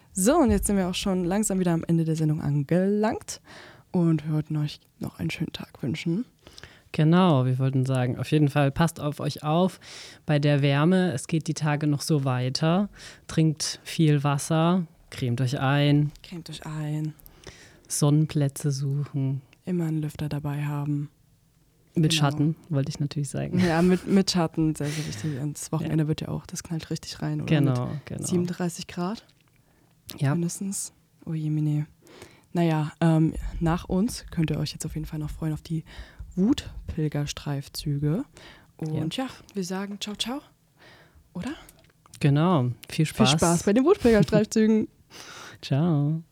So, und jetzt sind wir auch schon langsam wieder am Ende der Sendung angelangt und wir wollten euch noch einen schönen Tag wünschen. Genau, wir wollten sagen, auf jeden Fall passt auf euch auf bei der Wärme. Es geht die Tage noch so weiter. Trinkt viel Wasser, cremt euch ein. Sonnenplätze suchen. Immer einen Lüfter dabei haben. Mit Schatten, wollte ich natürlich sagen. Ja, mit Schatten, sehr, sehr wichtig. Und das Wochenende wird ja auch, das knallt richtig rein, oder? Genau. 37 Grad? Ja. Mindestens. Oh je, mine. Naja, nach uns könnt ihr euch jetzt auf jeden Fall noch freuen auf die Wutpilgerstreifzüge. Und ja, wir sagen ciao, ciao. Oder? Genau. Viel Spaß. Viel Spaß bei den Wutpilgerstreifzügen. Ciao.